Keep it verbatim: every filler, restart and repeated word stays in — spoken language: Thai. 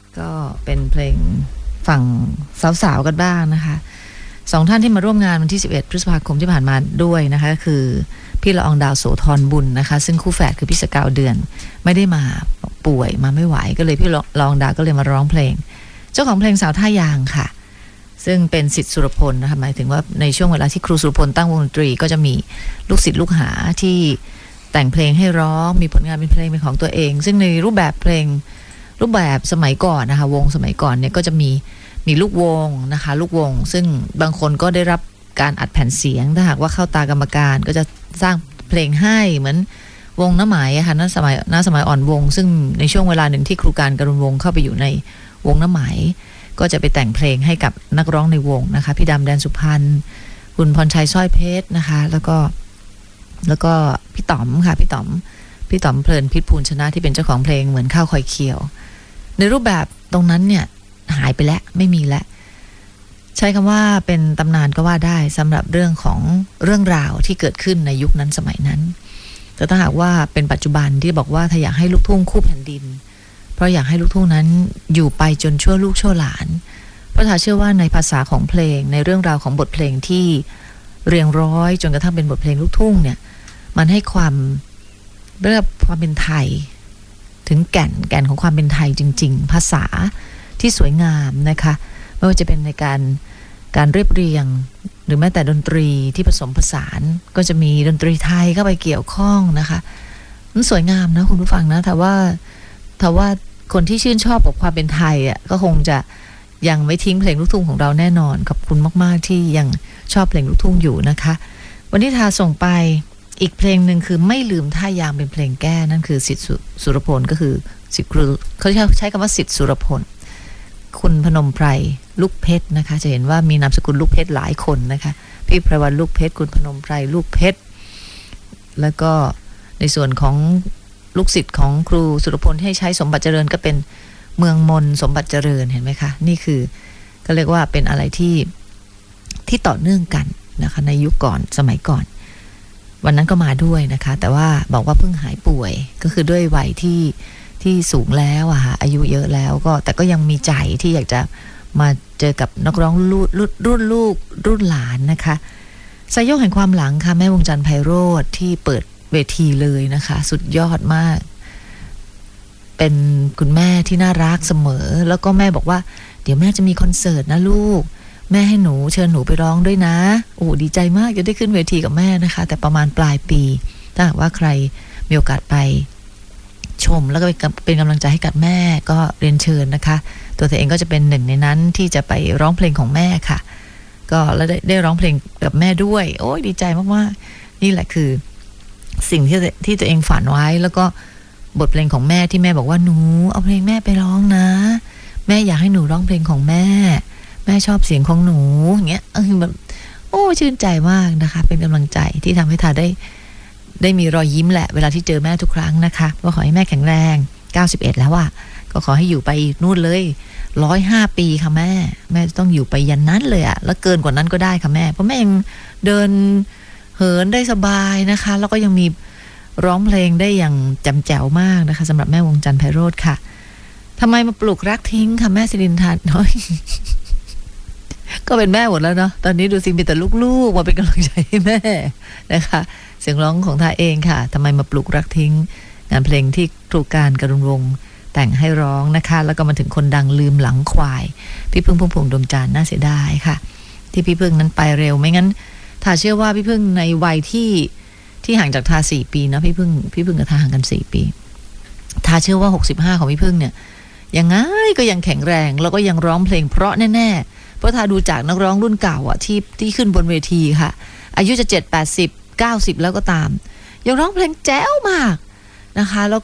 ก็เป็นเพลงฝั่งสาวๆกันบ้างนะคะสองท่านที่มาร่วมงานวันที่สิบเอ็ดพฤษภาคมที่ผ่านมาด้วยนะคะก็คือพี่ละอองดาวโสธรบุญนะคะซึ่งคู่แฝดคือพี่สกาวเดือนไม่ได้มาป่วยมาไม่ไหวก็เลยพี่ละอองดาวก็เลยมาร้องเพลงเจ้าของเพลงสาวท่ายางค่ะซึ่งเป็นศิษย์สุรพลนะคะหมายถึงว่าในช่วงเวลาที่ครูสุรพลตั้งวงดนตรีก็จะมีลูกศิษย์ลูกหาที่แต่งเพลงให้ร้องมีผลงานเป็นเพลงเป็นของตัวเองซึ่งในรูปแบบเพลงรูปแบบสมัยก่อนนะคะวงสมัยก่อนเนี่ยก็จะมีมีลูกวงนะคะลูกวงซึ่งบางคนก็ได้รับการอัดแผ่นเสียงถ้าหากว่าเข้าตากรรมการก็จะสร้างเพลงให้เหมือนวงน้าหมายค่ะณสมัยณสมัยอ่อนวงซึ่งในช่วงเวลาหนึ่งที่ครูการกรุณวงเข้าไปอยู่ในวงน้าหมายก็จะไปแต่งเพลงให้กับนักร้องในวงนะคะพี่ดำแดนสุพรรณคุณพรชัยสร้อยเพชรนะคะแล้วก็แล้วก็พี่ต๋อมค่ะพี่ต๋อมพี่ต๋อมเพลินพิษภูลชนะที่เป็นเจ้าของเพลงเหมือนข้าวคอยเคียวในรูปแบบตรงนั้นเนี่ยหายไปแล้วไม่มีแล้วใช้คำว่าเป็นตำนานก็ว่าได้สำหรับเรื่องของเรื่องราวที่เกิดขึ้นในยุคนั้นสมัยนั้นแต่ถ้าหากว่าเป็นปัจจุบันที่บอกว่าถ้าอยากให้ลูกทุ่งคู่แผ่นดินเพราะอยากให้ลูกทุ่งนั้นอยู่ไปจนชั่วลูกชั่วหลานเพราะถ้าเชื่อว่าในภาษาของเพลงในเรื่องราวของบทเพลงที่เรียงร้อยจนกระทั่งเป็นบทเพลงลูกทุ่งเนี่ยมันให้ความเรียกความเป็นไทยถึงแก่นแก่นของความเป็นไทยจริงๆภาษาที่สวยงามนะคะไม่ว่าจะเป็นในการการเรียบเรียงหรือแม้แต่ดนตรีที่ผสมผสานก็จะมีดนตรีไทยเข้าไปเกี่ยวข้องนะคะมันสวยงามนะคุณผู้ฟังนะแต่ว่าแต่ว่าคนที่ชื่นชอบกับความเป็นไทยอ่ะก็คงจะยังไม่ทิ้งเพลงลูกทุ่งของเราแน่นอนขอบคุณมากๆที่ยังชอบเพลงลูกทุ่งอยู่นะคะวันนี้ทาส่งไปอีกเพลงหนึ่งคือไม่ลืมท่ายางเป็นเพลงแก้นั่นคือศิษย์สุรพลก็คือศิษย์ครูเขาใช้คำว่าศิษย์สุรพลคุณพนมไพรลูกเพชรนะคะจะเห็นว่ามีนามสกุลลูกเพชรหลายคนนะคะพี่ไพรวันลูกเพชรคุณพนมไพรลูกเพชรแล้วก็ในส่วนของลูกศิษย์ของครูสุรพลที่ให้ใช้สมบัติเจริญก็เป็นเมืองมนสมบัติเจริญเห็นไหมคะนี่คือก็เรียกว่าเป็นอะไรที่ที่ต่อเนื่องกันนะคะในยุคก่อนสมัยก่อนวันนั้นก็มาด้วยนะคะแต่ว่าบอกว่าเพิ่งหายป่วยก็คือด้วยวัยที่ที่สูงแล้วอะค่ะอายุเยอะแล้วก็แต่ก็ยังมีใจที่อยากจะมาเจอกับนักร้องรุ่นรุ่นลูกรุ่นหลานนะคะสายโยกแห่งความหลังค่ะแม่วงจันทร์ไพโรจน์ที่เปิดเวทีเลยนะคะสุดยอดมากเป็นคุณแม่ที่น่ารักเสมอแล้วก็แม่บอกว่าเดี๋ยวแม่จะมีคอนเสิร์ตนะลูกแม่ให้หนูเชิญหนูไปร้องด้วยนะโอ้ดีใจมากจะได้ขึ้นเวทีกับแม่นะคะแต่ประมาณปลายปีถ้าหากว่าใครมีโอกาสไปชมแล้วก็เป็นกำลังใจให้กับแม่ก็เรียนเชิญนะคะตัวเธอเองก็จะเป็นหนึ่งในนั้นที่จะไปร้องเพลงของแม่ค่ะก็แล้วได้ได้ร้องเพลงกับแม่ด้วยโอ้ยดีใจมากๆนี่แหละคือสิ่งที่ที่ตัวเองฝันไว้แล้วก็บทเพลงของแม่ที่แม่บอกว่าหนูเอาเพลงแม่ไปร้องนะแม่อยากให้หนูร้องเพลงของแม่แม่ชอบเสียงของหนูอย่างเงี้ยเออแบบโอ้ชื่นใจมากนะคะเป็นกำลังใจที่ทำให้ทาได้ได้มีรอยยิ้มแหละเวลาที่เจอแม่ทุกครั้งนะคะก็ขอให้แม่แข็งแรงเก้าสิบเอ็ดแล้วอ่ะก็ขอให้อยู่ไปนู่นเลยหนึ่งร้อยห้าปีค่ะแม่แม่ต้องอยู่ไปยันนั้นเลยอ่ะแล้วเกินกว่านั้นก็ได้ค่ะแม่เพราะแม่ยังเดินเหินได้สบายนะคะแล้วก็ยังมีร้องเพลงได้อย่างจำแจ๋วมากนะคะสำหรับแม่วงจันทร์ไพโรจน์ค่ะทำไมมาปลุกรักทิ้งค่ะแม่สิรินทร์น้อย ก็เป็นแม่หมดแล้วเนาะตอนนี้ดูสิมีแต่ลูกๆมาเป็นกำลังใจให้แม่นะคะเสียงร้องของท่าเองค่ะทำไมมาปลุกรักทิ้งงานเพลงที่ครูการกรุณวงศ์แต่งให้ร้องนะคะแล้วก็มาถึงคนดังลืมหลังควายพี่พึ่งพุ่มพวงดวงจันทร์น่าเสียดายค่ะที่พี่พึ่งนั้นไปเร็วไม่งั้นถ้าเชื่อว่าพี่พึ่งในวัยที่ที่ห่างจากทาสี่ปีนะพี่พึ่งพี่พึ่งกับทาห่างกันสี่ปีทาเชื่อว่าหกสิบห้าของพี่พึ่งเนี่ยยังไงก็ยังแข็งแรงแล้วก็ยังร้องเพลงเพราะแน่ๆเพราะทาดูจากนักร้องรุ่นเก่าอ่ะที่ที่ขึ้นบนเวทีค่ะอายุจะเจ็ด แปดสิบ เก้าสิบแล้วก็ตามยังร้องเพลงแจ๋วมากนะคะแล้ว